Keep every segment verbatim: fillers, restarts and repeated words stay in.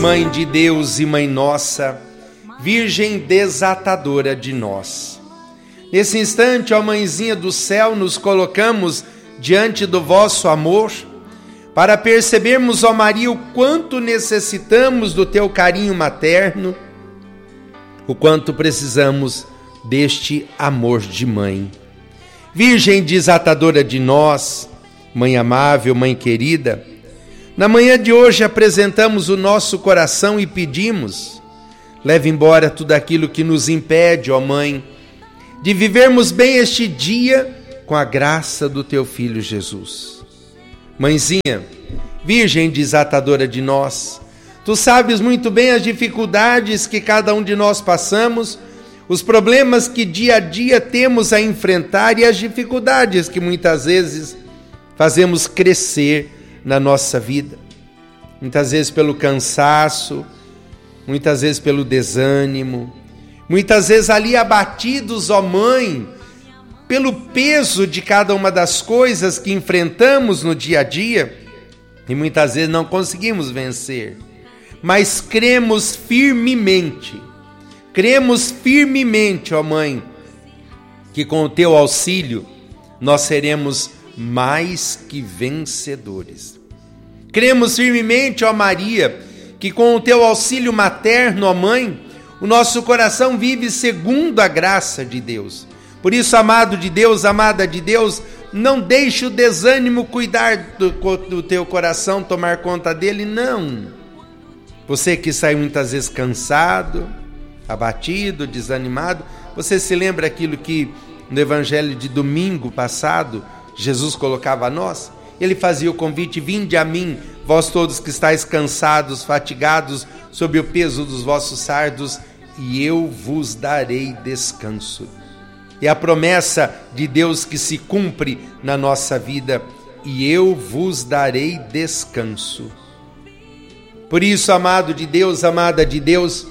Mãe de Deus e Mãe nossa, Virgem desatadora de nós. Nesse instante, ó Mãezinha do céu, nos colocamos diante do vosso amor, para percebermos, ó Maria, o quanto necessitamos do teu carinho materno, o quanto precisamos deste amor de mãe. Virgem desatadora de nós, Mãe amável, Mãe querida, na manhã de hoje apresentamos o nosso coração e pedimos: leve embora tudo aquilo que nos impede, ó Mãe, de vivermos bem este dia com a graça do teu Filho Jesus. Mãezinha, Virgem desatadora de nós, tu sabes muito bem as dificuldades que cada um de nós passamos, os problemas que dia a dia temos a enfrentar e as dificuldades que muitas vezes fazemos crescer na nossa vida. Muitas vezes pelo cansaço, muitas vezes pelo desânimo, muitas vezes ali abatidos, ó Mãe, pelo peso de cada uma das coisas que enfrentamos no dia a dia e muitas vezes não conseguimos vencer. Mas cremos firmemente, cremos firmemente, ó Mãe, que com o teu auxílio nós seremos mais que vencedores. Cremos firmemente, ó Maria, que com o teu auxílio materno, ó Mãe, o nosso coração vive segundo a graça de Deus. Por isso, amado de Deus, amada de Deus, não deixe o desânimo cuidar do, do teu coração, tomar conta dele, não. Você que sai muitas vezes cansado, abatido, desanimado, você se lembra aquilo que no evangelho de domingo passado Jesus colocava a nós? Ele fazia o convite: vinde a mim, vós todos que estáis cansados, fatigados, sob o peso dos vossos fardos, e eu vos darei descanso. É a promessa de Deus que se cumpre na nossa vida: e eu vos darei descanso. Por isso, amado de Deus, amada de Deus,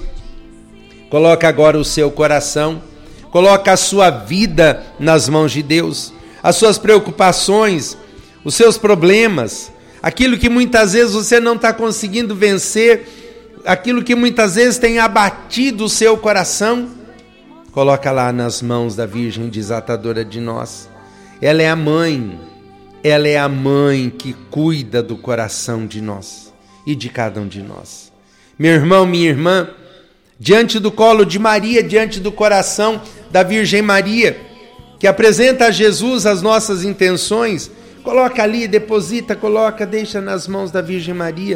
coloca agora o seu coração, coloca a sua vida nas mãos de Deus, as suas preocupações, os seus problemas, aquilo que muitas vezes você não está conseguindo vencer, aquilo que muitas vezes tem abatido o seu coração, coloca lá nas mãos da Virgem desatadora de nós. Ela é a mãe, ela é a mãe que cuida do coração de nós e de cada um de nós. Meu irmão, minha irmã, diante do colo de Maria, diante do coração da Virgem Maria, que apresenta a Jesus as nossas intenções, coloca ali, deposita, coloca, deixa nas mãos da Virgem Maria.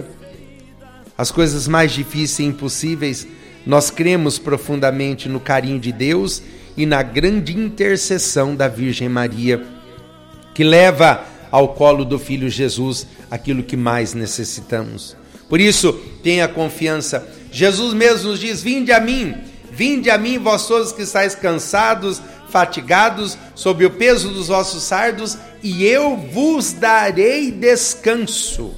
As coisas mais difíceis e impossíveis, nós cremos profundamente no carinho de Deus e na grande intercessão da Virgem Maria, que leva ao colo do Filho Jesus aquilo que mais necessitamos. Por isso, tenha confiança. Jesus mesmo nos diz: vinde a mim, vinde a mim, vós todos que estáis cansados, fatigados, sob o peso dos vossos fardos, e eu vos darei descanso.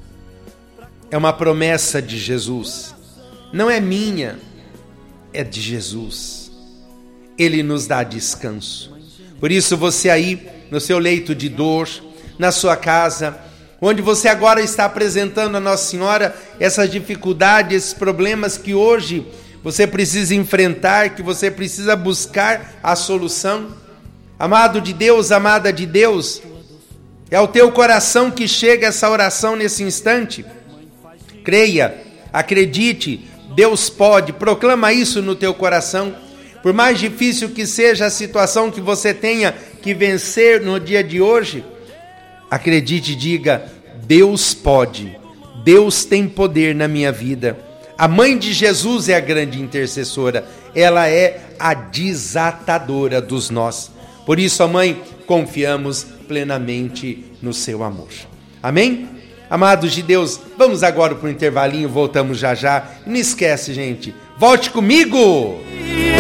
É uma promessa de Jesus, não é minha, é de Jesus. Ele nos dá descanso. Por isso, você aí no seu leito de dor, na sua casa, onde você agora está apresentando a Nossa Senhora essas dificuldades, esses problemas que hoje você precisa enfrentar, que você precisa buscar a solução. Amado de Deus, amada de Deus, é ao teu coração que chega essa oração nesse instante. Creia, acredite, Deus pode, proclama isso no teu coração. Por mais difícil que seja a situação que você tenha que vencer no dia de hoje, acredite e diga: Deus pode, Deus tem poder na minha vida. A mãe de Jesus é a grande intercessora, ela é a desatadora dos nós. Por isso, a mãe, confiamos plenamente no seu amor. Amém? Amados de Deus, vamos agora para o intervalinho, voltamos já já. Não esquece, gente, volte comigo!